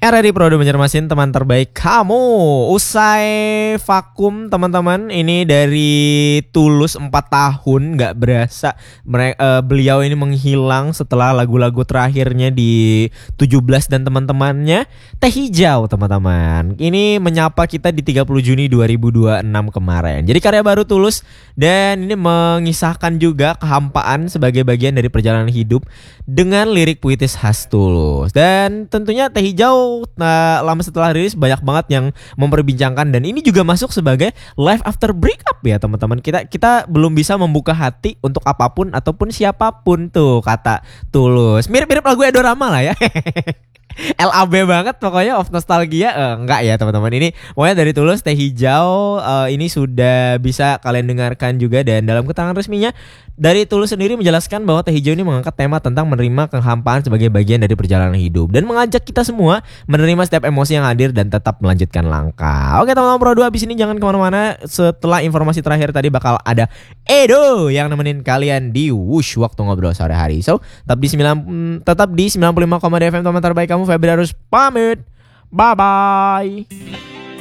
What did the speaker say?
RRI Pro Banjarmasin, teman terbaik kamu. Usai vakum teman-teman, ini dari Tulus 4 tahun gak berasa beliau ini menghilang setelah lagu-lagu terakhirnya di 17 dan teman-temannya. Teh Hijau teman-teman, ini menyapa kita di 30 Juni 2026 kemarin. Jadi karya baru Tulus, dan ini mengisahkan juga kehampaan sebagai bagian dari perjalanan hidup dengan lirik puitis khas Tulus. Dan tentunya Teh Hijau lama setelah rilis banyak banget yang memperbincangkan, dan ini juga masuk sebagai live after breakup ya teman-teman. Kita belum bisa membuka hati untuk apapun ataupun siapapun tuh kata Tulus. Mirip-mirip lagu Edorama lah ya. LAB banget pokoknya, of nostalgia. Enggak ya teman-teman, ini pokoknya dari Tulus Teh Hijau ini sudah bisa kalian dengarkan juga. Dan dalam keterangan resminya dari Tulus sendiri menjelaskan bahwa Teh Hijau ini mengangkat tema tentang menerima kehampaan sebagai bagian dari perjalanan hidup, dan mengajak kita semua menerima setiap emosi yang hadir dan tetap melanjutkan langkah. Oke teman-teman Pro 2, abis ini jangan kemana-mana. Setelah informasi terakhir tadi bakal ada Edo yang nemenin kalian di Wush Waktu Ngobrol Sore Hari. So tetap di 95,2 FM teman terbaik kamu. Febri harus pamit. Bye bye.